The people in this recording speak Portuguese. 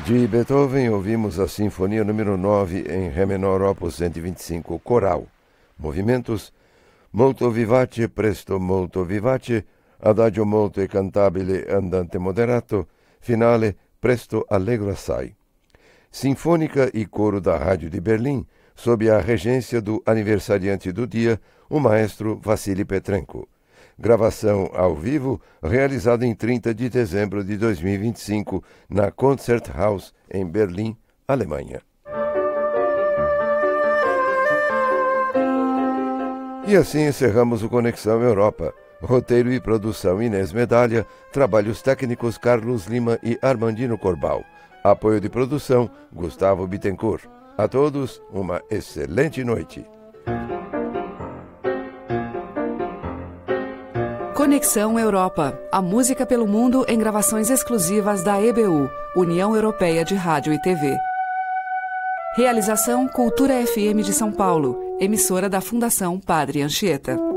De Beethoven, ouvimos a Sinfonia número 9 em Ré menor, opus 125, coral. Movimentos: molto vivace, presto molto vivace, adagio molto e cantabile andante moderato, finale presto allegro assai. Sinfônica e coro da Rádio de Berlim, sob a regência do aniversariante do dia, o maestro Vassily Petrenko. Gravação ao vivo, realizada em 30 de dezembro de 2025, na Konzerthaus, em Berlim, Alemanha. E assim encerramos o Conexão Europa. Roteiro e produção Inês Medalha, trabalhos técnicos Carlos Lima e Armandino Corbal. Apoio de produção Gustavo Bittencourt. A todos, uma excelente noite. Conexão Europa, a música pelo mundo em gravações exclusivas da EBU, União Europeia de Rádio e TV. Realização Cultura FM de São Paulo, emissora da Fundação Padre Anchieta.